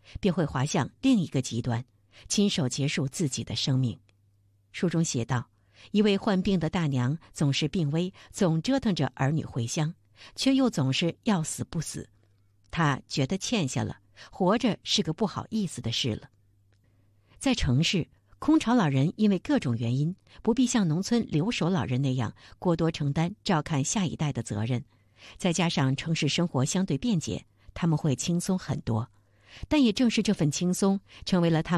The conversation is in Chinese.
便会滑向另一个极端，亲手结束自己的生命。书中写道，一位患病的大娘总是病危，总折腾着儿女回乡，却又总是要死不死。她觉得欠下了，活着是个不好意思的事了。在城市，空巢老人因为各种原因，不必像农村留守老人那样过多承担照看下一代的责任，再加上城市生活相对便捷，他们会轻松很多。但也正是这份轻松，成为了他们